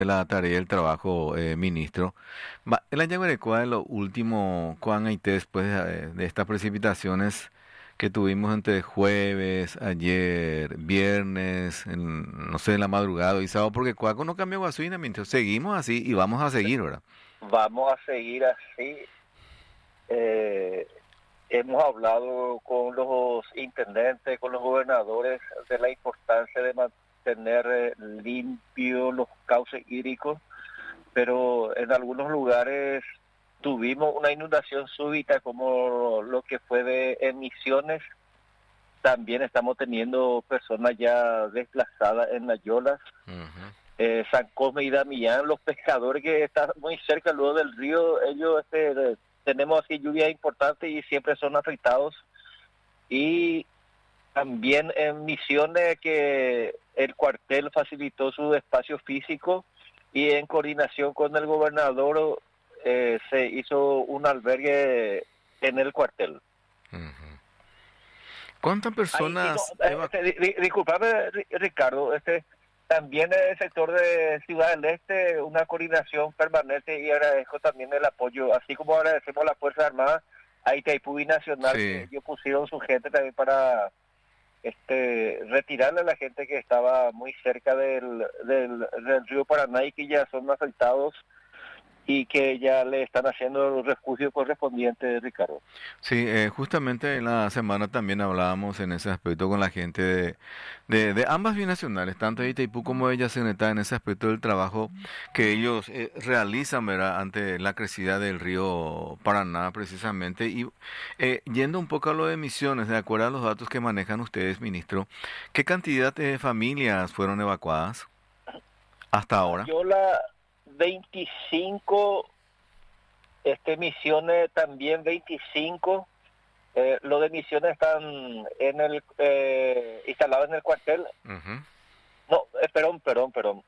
la tarea y el trabajo, ministro. El año de lo último, cuán hay después de estas precipitaciones que tuvimos entre jueves, ayer, viernes, no sé, la madrugada y sábado, porque Cuaco no cambió gasolina, ministro. Seguimos así y vamos a seguir, ¿verdad? Vamos a seguir así. Eh, Hemos hablado con los intendentes, con los gobernadores de la importancia de mantener limpios los cauces hídricos, pero en algunos lugares tuvimos una inundación súbita como lo que fue de Emisiones. También estamos teniendo personas ya desplazadas en las yolas. Ujú. San Cosme y Damián, los pescadores que están muy cerca luego del río, ellos tenemos así lluvias importantes y siempre son afectados. Y también en Misiones que el cuartel facilitó su espacio físico y en coordinación con el gobernador se hizo un albergue en el cuartel. Ujú. ¿Cuántas Ahí, y no, personas disculpame, Ricardo, también en el sector de Ciudad del Este, una coordinación permanente y agradezco también el apoyo, así como agradecemos a la Fuerza Armada, a Itaipú Nacional, que Sí. ellos pusieron su gente también para retirarle a la gente que estaba muy cerca del río Paraná y que ya son afectados y que ya le están haciendo el refugio correspondiente, Ricardo. Sí, justamente en la semana también hablábamos en ese aspecto con la gente de ambas binacionales, tanto de Itaipú como de Yacyretá, en ese aspecto del trabajo que ellos realizan, ¿verdad?, ante la crecida del río Paraná, precisamente. Y yendo un poco a lo de emisiones, de acuerdo a los datos que manejan ustedes, ministro, ¿qué cantidad de familias fueron evacuadas hasta ahora? Ayola 25, Misiones también 25. Los de Misiones están instalados en el cuartel. Ujú. No, perdón.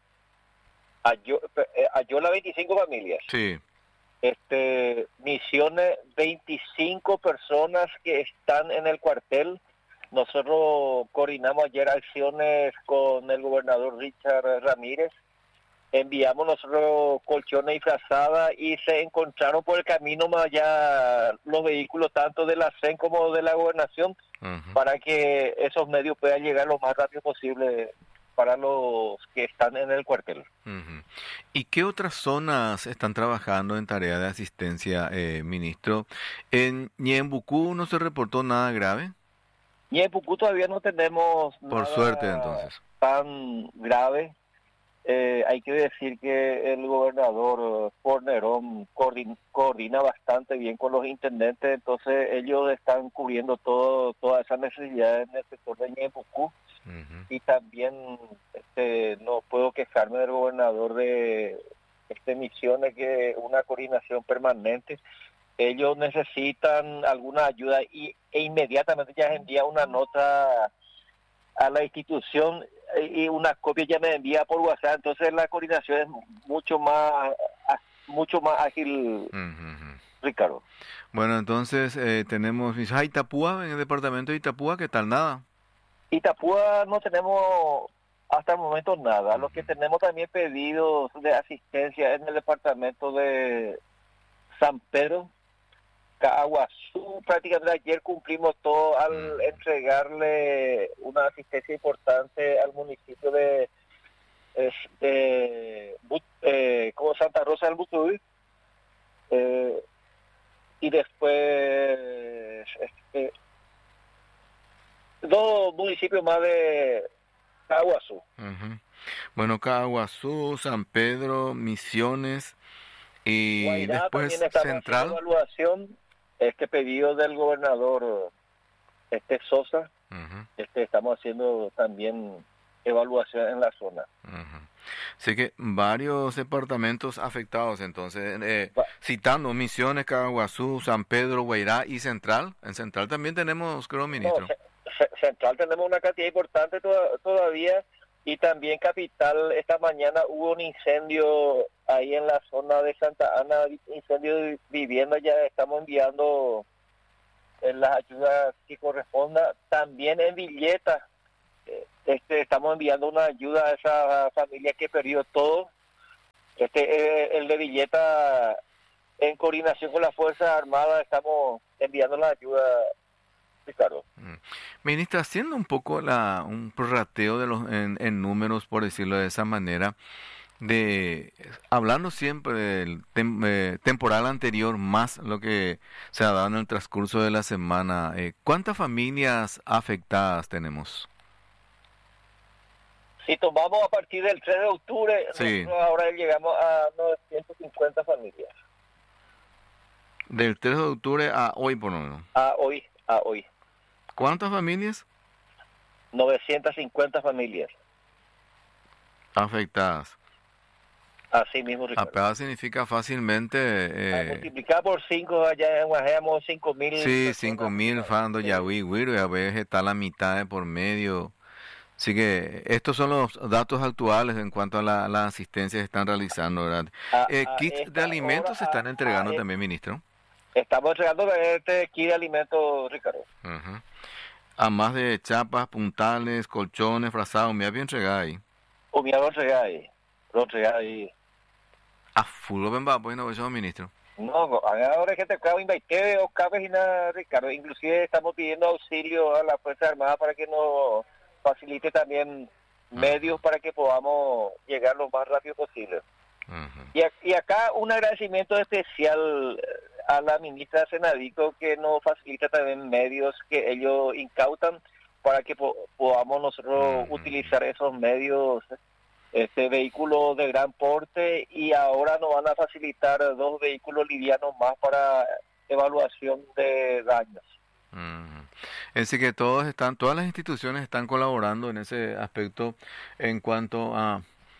Ayola 25 familias. Sí. Misiones 25 personas que están en el cuartel. Nosotros coordinamos ayer acciones con el gobernador Richard Ramírez. Enviamos nosotros colchones y frazadas y se encontraron por el camino más allá los vehículos tanto de la CEN como de la gobernación Ujú. para que esos medios puedan llegar lo más rápido posible para los que están en el cuartel. Ujú. ¿Y qué otras zonas están trabajando en tarea de asistencia, ministro? En Ñembucú no se reportó nada grave, Y en Pucú todavía no tenemos por suerte nada entonces. tan grave. Hay que decir que el gobernador Fornerón coordina bastante bien con los intendentes, entonces ellos están cubriendo todas esas necesidades en el sector de Ñeembucú Ujú. y también no puedo quejarme del gobernador de Misiones, que una coordinación permanente. Ellos necesitan alguna ayuda e inmediatamente ya envía una nota a la institución y una copia ya me envía por WhatsApp, entonces la coordinación es mucho más ágil, Ujú, ujú. Ricardo. Bueno, entonces tenemos Itapúa, en el departamento de Itapúa, ¿qué tal? Nada. Itapúa no tenemos hasta el momento nada, lo que Ujú. tenemos también pedidos de asistencia en el departamento de San Pedro, Caguazú. Prácticamente ayer cumplimos todo al Ujú. entregarle una asistencia importante al municipio como Santa Rosa del Butuy, eh, y después dos municipios más de Caguazú. Ujú. Bueno, Caguazú, San Pedro, Misiones y Guairá también después estamos haciendo Central. evaluación, pedido del gobernador Sosa, Ujú. estamos haciendo también evaluación en la zona. Ujú. Sé que varios departamentos afectados, entonces, citando Misiones, Caguazú, San Pedro, Guairá y Central. En Central también tenemos, creo, No, ministro. Central tenemos una cantidad importante todavía, y también Capital. Esta mañana hubo un incendio ahí en la zona de Santa Ana, incendio de vivienda. Ya estamos enviando las ayudas que corresponda. También en Villeta estamos enviando una ayuda a esa familia que perdió todo. El de Villeta, en coordinación con las Fuerzas Armadas, estamos enviando la ayuda, Ricardo. Ministra, haciendo un poco un prorrateo de en números, por decirlo de esa manera, hablando siempre del temporal anterior más lo que se ha dado en el transcurso de la semana, ¿cuántas familias afectadas tenemos? Si tomamos a partir del 3 de octubre, sí. Nosotros ahora llegamos a 950 familias. Del 3 de octubre a hoy, por lo menos. A hoy. ¿Cuántas familias? 950 familias. Afectadas. Así mismo, Ricardo. Afectadas significa fácilmente... multiplicar por 5, allá en Guajemos 5.000. Sí, 5.000, Fando, Yahui, Güiro, y a veces está la mitad de por medio. Así que estos son los datos actuales en cuanto a la asistencia que están realizando, ¿verdad? Kits de alimentos se están entregando también, ministro. Estamos entregando este kit de alimentos, Ricardo. A más de chapas, puntales, colchones, frazados, me había entregado ahí. Me había entregado ahí. A full ven va, pues no, eso, ministro. No, ahora es que te acabo de invitar o cabes y nada, Ricardo. Inclusive estamos pidiendo auxilio a la Fuerza Armada para que nos facilite también medios para que podamos llegar lo más rápido posible. Y acá un agradecimiento especial a la ministra Senadico, que nos facilita también medios que ellos incautan para que podamos nosotros utilizar esos medios, vehículos de gran porte, y ahora nos van a facilitar 2 vehículos livianos más para evaluación de daños. Es decir, que todas las instituciones están colaborando en ese aspecto en cuanto a,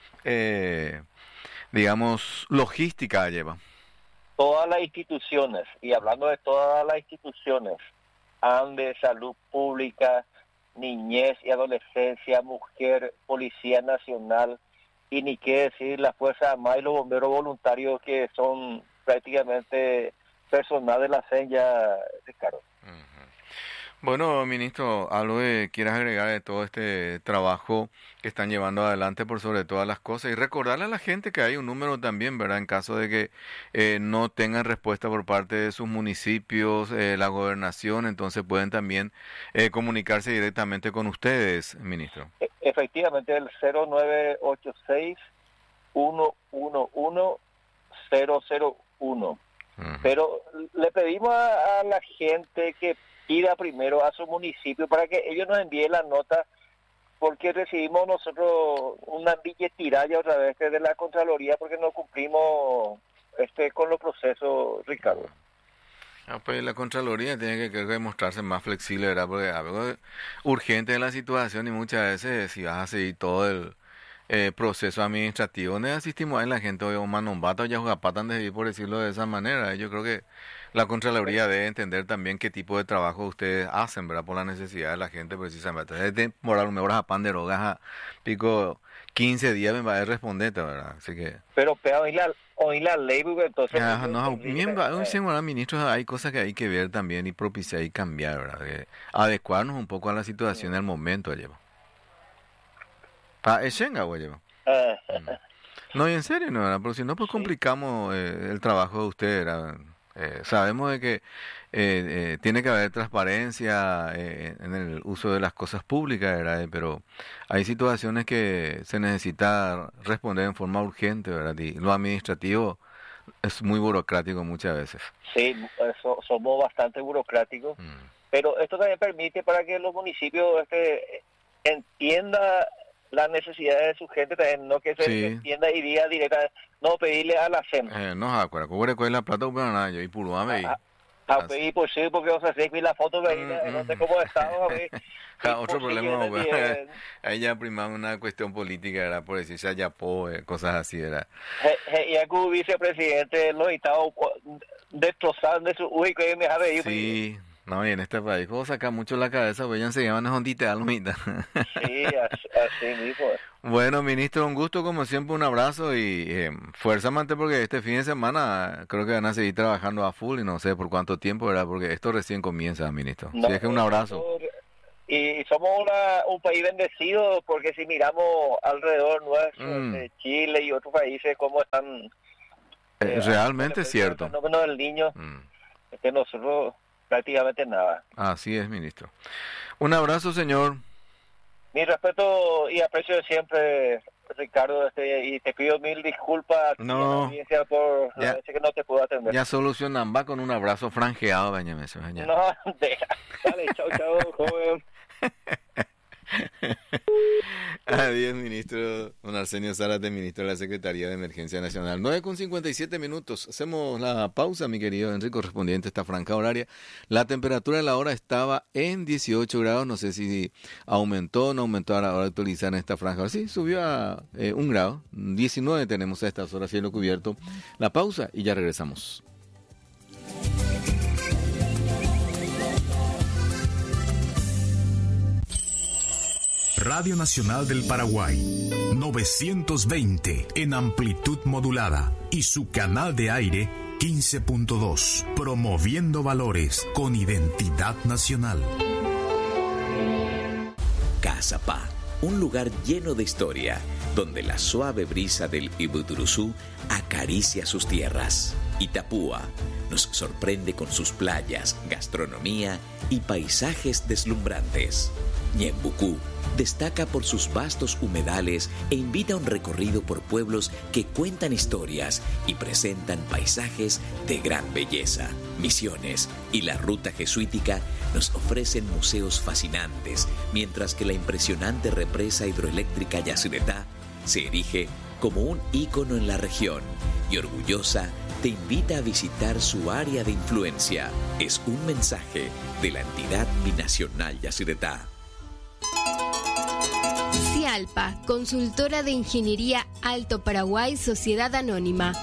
digamos, logística lleva. Todas las instituciones, y hablando de todas las instituciones, ANDE, Salud Pública, Niñez y Adolescencia, Mujer, Policía Nacional, y ni qué decir las Fuerzas Armadas y los bomberos voluntarios, que son prácticamente personal de la CEN ya, Ricardo. Bueno, ministro, algo que quieras agregar de todo este trabajo que están llevando adelante por sobre todas las cosas, y recordarle a la gente que hay un número también, ¿verdad? En caso de que no tengan respuesta por parte de sus municipios, la gobernación, entonces pueden también comunicarse directamente con ustedes, ministro. Efectivamente, el 0986-111-001. Pero le pedimos a la gente que pida primero a su municipio para que ellos nos envíen la nota, porque recibimos nosotros una billetiraria otra vez de la Contraloría porque no cumplimos con los procesos, Ricardo. Pues la Contraloría tiene que demostrarse más flexible, ¿verdad? Porque algo urgente de la situación, y muchas veces si vas a seguir todo el proceso administrativo donde asistimos a la gente o manombata o yajugapatan de vivir, por decirlo de esa manera. Yo creo que la Contraloría debe entender también qué tipo de trabajo ustedes hacen, ¿verdad? Por la necesidad de la gente, precisamente. Es de morar un mejor a pan de rogas a pico 15 días me va a responder, ¿verdad? Así que... Pero oí la ley, porque entonces... ministros, hay cosas que hay que ver también y propiciar y cambiar, ¿verdad? Adecuarnos un poco a la situación al momento, lleva. ¿Es Shenga, güey? No, y en serio, no, ¿verdad? Porque si no, pues complicamos el trabajo de usted, ¿verdad? Sabemos de que tiene que haber transparencia en el uso de las cosas públicas, ¿verdad? Pero hay situaciones que se necesita responder en forma urgente, ¿verdad? Y lo administrativo es muy burocrático muchas veces. Sí, somos bastante burocráticos, pero esto también permite para que los municipios entienda las necesidades de su gente, también, no que se entienda y diga directamente, no pedirle a la CEM. No, acuerdo, ¿cuál es la plata? Bueno, nada, yo y puro ahí. A pedir por sí, porque vamos a hacer la foto de ahí, no sé cómo estamos. Otro problema, ahí ya primamos una cuestión política, era por decirse Ayapó, cosas así, era. Y algún vicepresidente lo estaba destrozando de su que me deja ir. Sí. No, y en este país, como saca mucho la cabeza, pues ya se llaman hondita almita. Sí, así mismo. Bueno, ministro, un gusto como siempre, un abrazo y fuerza mante, porque este fin de semana creo que van a seguir trabajando a full y no sé por cuánto tiempo, ¿verdad? Porque esto recién comienza, ministro. No, sí, es que un abrazo. Y somos un país bendecido, porque si miramos alrededor nuestro, de Chile y otros países, cómo están... realmente es cierto. El fenómeno del niño, es que nosotros prácticamente nada. Así es, ministro. Un abrazo, señor. Mi respeto y aprecio de siempre, Ricardo, y te pido mil disculpas a la audiencia por la vez que no te puedo atender. Ya solucionan, va con un abrazo franjeado, Benjamín. No, deja. Dale, chao, joven. Adiós, ministro don Arsenio Zárate, ministro de la Secretaría de Emergencia Nacional. 9:57 minutos. Hacemos la pausa, mi querido Enrique, correspondiente a esta franja horaria. La temperatura de la hora estaba en 18 grados. No sé si aumentó o no aumentó a la hora de actualizar en esta franja. Sí, subió a 1 grado. 19 tenemos a estas horas, cielo cubierto. La pausa y ya regresamos. Radio Nacional del Paraguay, 920 en amplitud modulada y su canal de aire 15.2, promoviendo valores con identidad nacional. Cazapá, un lugar lleno de historia, donde la suave brisa del Ibuturuzú acaricia sus tierras. Itapúa nos sorprende con sus playas, gastronomía y paisajes deslumbrantes. Ñembucú destaca por sus vastos humedales e invita a un recorrido por pueblos que cuentan historias y presentan paisajes de gran belleza. Misiones y la ruta jesuítica nos ofrecen museos fascinantes, mientras que la impresionante represa hidroeléctrica Yacyretá se erige como un ícono en la región y orgullosa te invita a visitar su área de influencia. Es un mensaje de la entidad binacional Yacyretá. Cialpa, consultora de ingeniería Alto Paraguay, Sociedad Anónima.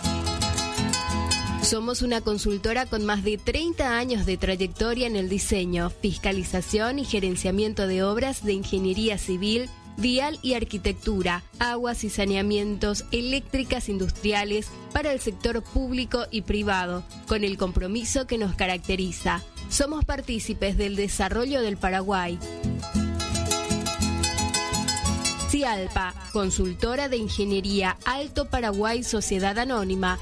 Somos una consultora con más de 30 años de trayectoria en el diseño, fiscalización y gerenciamiento de obras de ingeniería civil, vial y arquitectura, aguas y saneamientos, eléctricas industriales para el sector público y privado, con el compromiso que nos caracteriza. Somos partícipes del desarrollo del Paraguay. Cialpa, consultora de ingeniería Alto Paraguay, Sociedad Anónima.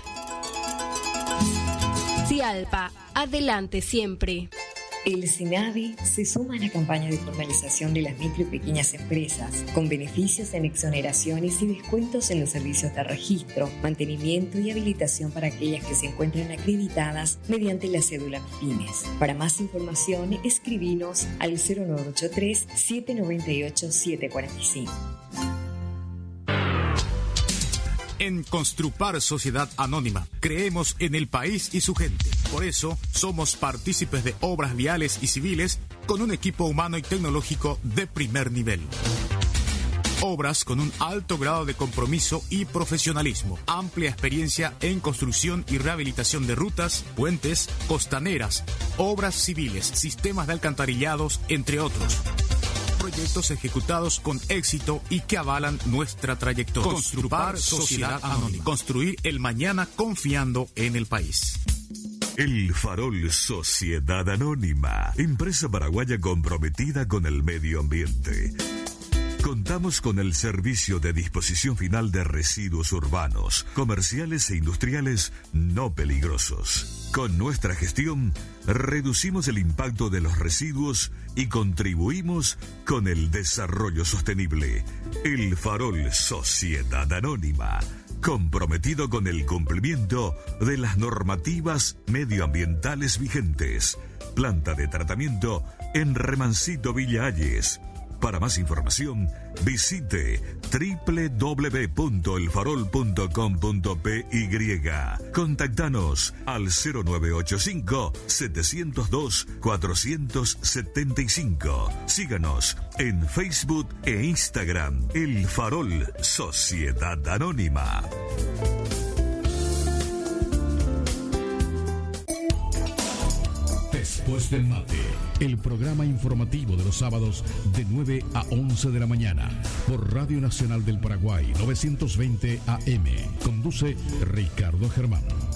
Cialpa, adelante siempre. El SINAVI se suma a la campaña de formalización de las micro y pequeñas empresas, con beneficios en exoneraciones y descuentos en los servicios de registro, mantenimiento y habilitación para aquellas que se encuentran acreditadas mediante la cédula MIPYMES. Para más información, escribinos al 0983-798-745. En Construpar Sociedad Anónima, creemos en el país y su gente. Por eso, somos partícipes de obras viales y civiles con un equipo humano y tecnológico de primer nivel. Obras con un alto grado de compromiso y profesionalismo. Amplia experiencia en construcción y rehabilitación de rutas, puentes, costaneras, obras civiles, sistemas de alcantarillados, entre otros. Proyectos ejecutados con éxito y que avalan nuestra trayectoria. Construpar Sociedad Anónima. Construir el mañana confiando en el país. El Farol Sociedad Anónima, empresa paraguaya comprometida con el medio ambiente. Contamos con el servicio de disposición final de residuos urbanos, comerciales e industriales no peligrosos. Con nuestra gestión, reducimos el impacto de los residuos y contribuimos con el desarrollo sostenible. El Farol Sociedad Anónima, comprometido con el cumplimiento de las normativas medioambientales vigentes. Planta de tratamiento en Remancito Villa Ayes. Para más información, visite www.elfarol.com.py. Contactanos al 0985-702-475. Síganos en Facebook e Instagram. El Farol Sociedad Anónima. Después del mate, el programa informativo de los sábados de 9 a 11 de la mañana por Radio Nacional del Paraguay 920 AM. Conduce Ricardo Germán.